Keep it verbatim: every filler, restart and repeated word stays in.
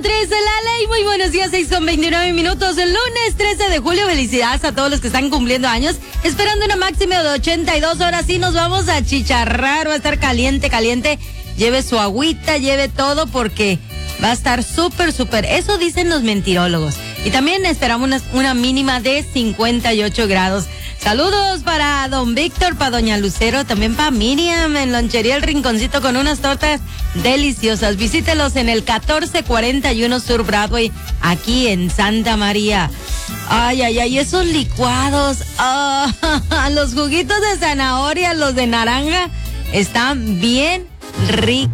tres de la ley, muy buenos días, seis con veintinueve minutos, el lunes trece de julio, felicidades a todos los que están cumpliendo años, esperando una máxima de ochenta y dos horas, y nos vamos a chicharrar, va a estar caliente, caliente, lleve su agüita, lleve todo porque va a estar súper, súper, eso dicen los mentirólogos, y también esperamos una, una mínima de cincuenta y ocho grados. Saludos para don Víctor, para doña Lucero, también para Miriam en Lonchería El Rinconcito con unas tortas deliciosas. Visítelos en el catorce cuarenta y uno Sur Broadway, aquí en Santa María. Ay, ay, ay, esos licuados, oh, los juguitos de zanahoria, los de naranja, están bien ricos.